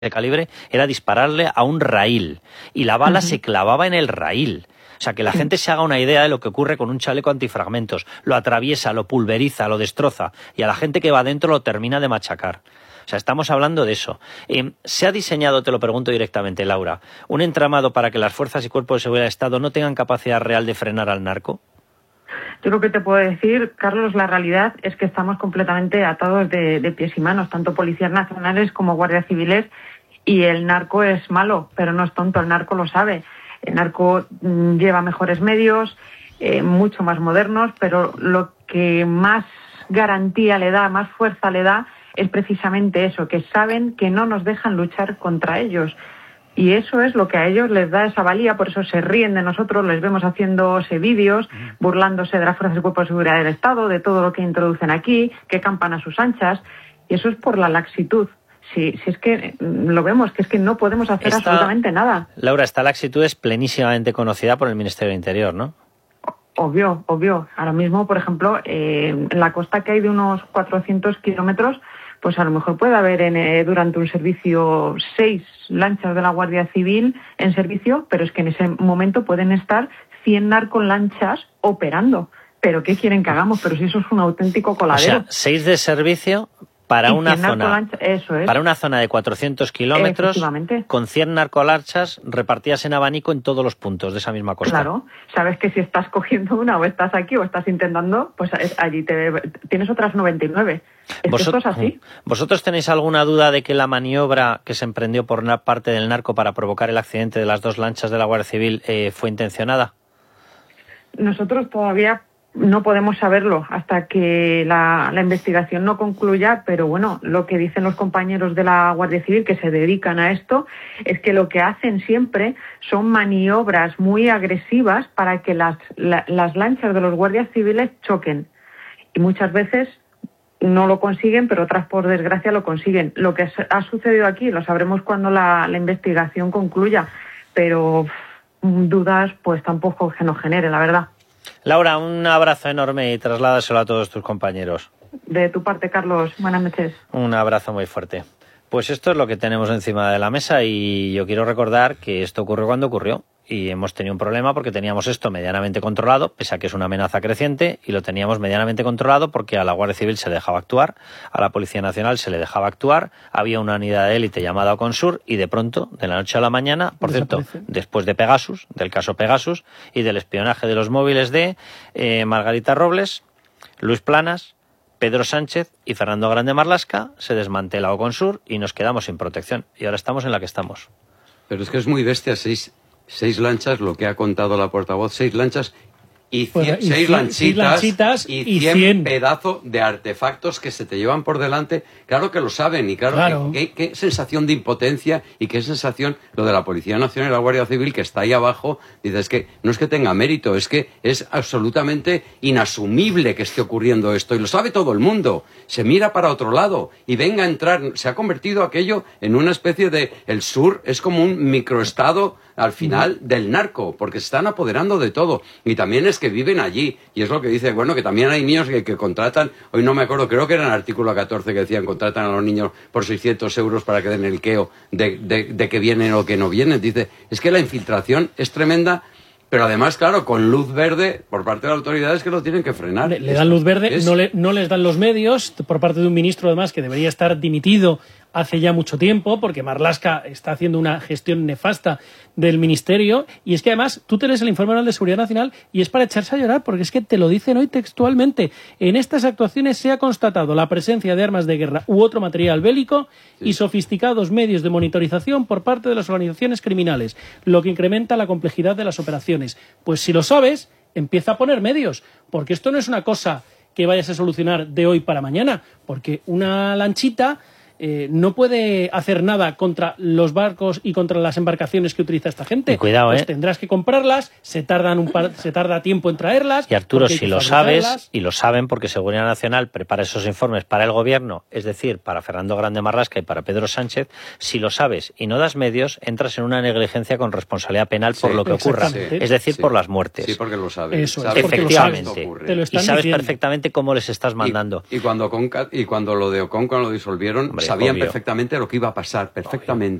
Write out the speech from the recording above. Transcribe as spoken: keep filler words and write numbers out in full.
de calibre era dispararle a un raíl y la bala uh-huh. se clavaba en el raíl. O sea, que la sí. gente se haga una idea de lo que ocurre con un chaleco antifragmentos. Lo atraviesa, lo pulveriza, lo destroza y a la gente que va adentro lo termina de machacar. O sea, estamos hablando de eso. Eh, ¿Se ha diseñado, te lo pregunto directamente, Laura, un entramado para que las fuerzas y cuerpos de seguridad del Estado no tengan capacidad real de frenar al narco? Yo lo que te puedo decir, Carlos, la realidad es que estamos completamente atados de, de pies y manos, tanto policías nacionales como guardias civiles, y el narco es malo, pero no es tonto, el narco lo sabe. El narco mm, lleva mejores medios, eh, mucho más modernos, pero lo que más garantía le da, más fuerza le da, es precisamente eso, que saben que no nos dejan luchar contra ellos. Y eso es lo que a ellos les da esa valía, por eso se ríen de nosotros, les vemos haciéndose vídeos, burlándose de las fuerzas y cuerpos de seguridad del Estado, de todo lo que introducen aquí, que campan a sus anchas, y eso es por la laxitud. Si, si es que lo vemos, que es que no podemos hacer esta, absolutamente nada. Laura, esta laxitud es plenísimamente conocida por el Ministerio del Interior, ¿no? Obvio, obvio. Ahora mismo, por ejemplo, eh, en la costa que hay de unos cuatrocientos kilómetros, pues a lo mejor puede haber en, eh, durante un servicio seis lanchas de la Guardia Civil en servicio, pero es que en ese momento pueden estar cien narcolanchas operando. ¿Pero qué quieren que hagamos? Pero si eso es un auténtico coladero. O sea, seis de servicio para una zona eso es. para una zona de cuatrocientos kilómetros con cien narcolanchas repartidas en abanico en todos los puntos de esa misma costa. Claro, sabes que si estás cogiendo una o estás aquí o estás intentando, pues allí te, tienes otras noventa y nueve. ¿Es Vosot- que esto es así? ¿Vosotros tenéis alguna duda de que la maniobra que se emprendió por una parte del narco para provocar el accidente de las dos lanchas de la Guardia Civil eh, fue intencionada? Nosotros todavía no podemos saberlo hasta que la, la investigación no concluya, pero bueno, lo que dicen los compañeros de la Guardia Civil que se dedican a esto es que lo que hacen siempre son maniobras muy agresivas para que las, la, las lanchas de los guardias civiles choquen. Y muchas veces no lo consiguen, pero otras por desgracia lo consiguen. Lo que ha sucedido aquí lo sabremos cuando la, la investigación concluya, pero pff, dudas pues tampoco que nos genere, la verdad. Laura, un abrazo enorme y trasládaselo a todos tus compañeros. De tu parte, Carlos, buenas noches. Un abrazo muy fuerte. Pues esto es lo que tenemos encima de la mesa y yo quiero recordar que esto ocurrió cuando ocurrió y hemos tenido un problema porque teníamos esto medianamente controlado, pese a que es una amenaza creciente, y lo teníamos medianamente controlado porque a la Guardia Civil se le dejaba actuar, a la Policía Nacional se le dejaba actuar, había una unidad de élite llamada Oconsur y de pronto, de la noche a la mañana, por cierto, después de Pegasus, del caso Pegasus y del espionaje de los móviles de eh, Margarita Robles, Luis Planas, Pedro Sánchez y Fernando Grande Marlaska, se desmantela Oconsur y nos quedamos sin protección. Y ahora estamos en la que estamos. Pero es que es muy bestia, seis, seis lanchas, lo que ha contado la portavoz, seis lanchas y, cien, pues, y seis, cien, lanchitas, seis lanchitas y, y cien, cien pedazos de artefactos que se te llevan por delante. Claro que lo saben y claro, claro. Qué, qué sensación de impotencia y qué sensación lo de la Policía Nacional y la Guardia Civil que está ahí abajo. Dices que no es que tenga mérito, es que es absolutamente inasumible que esté ocurriendo esto y lo sabe todo el mundo. Se mira para otro lado y venga a entrar. Se ha convertido aquello en una especie de... El sur es como un microestado al final del narco, porque se están apoderando de todo. Y también es que viven allí. Y es lo que dice, bueno, que también hay niños que, que contratan, hoy no me acuerdo, creo que era en el artículo catorce que decían, contratan a los niños por seiscientos euros para que den el queo de, de, de que vienen o que no vienen. Dice, es que la infiltración es tremenda, pero además, claro, con luz verde por parte de las autoridades que lo tienen que frenar. Le, le dan luz verde, es... no, le, no les dan los medios, por parte de un ministro además que debería estar dimitido hace ya mucho tiempo, porque Marlaska está haciendo una gestión nefasta del ministerio, y es que además tú te lees el Informe Anual de Seguridad Nacional y es para echarse a llorar, porque es que te lo dicen hoy textualmente. En estas actuaciones se ha constatado la presencia de armas de guerra u otro material bélico sí. y sofisticados medios de monitorización por parte de las organizaciones criminales, lo que incrementa la complejidad de las operaciones. Pues si lo sabes, empieza a poner medios, porque esto no es una cosa que vayas a solucionar de hoy para mañana, porque una lanchita Eh, no puede hacer nada contra los barcos y contra las embarcaciones que utiliza esta gente. Y cuidado, pues eh. tendrás que comprarlas, se tardan un par, se tarda tiempo en traerlas. Y Arturo, si lo sabes, y lo saben porque Seguridad Nacional prepara esos informes para el gobierno, es decir, para Fernando Grande Marlaska y para Pedro Sánchez, si lo sabes y no das medios, entras en una negligencia con responsabilidad penal por sí, lo que ocurra. Sí, es decir, sí. por las muertes. Sí, porque lo sabes. Eso es, efectivamente. Lo te lo y sabes diciendo. perfectamente cómo les estás mandando. Y, y, cuando, con, y cuando lo de Ocon, cuando lo disolvieron, Hombre, sabían obvio. perfectamente lo que iba a pasar, perfectamente.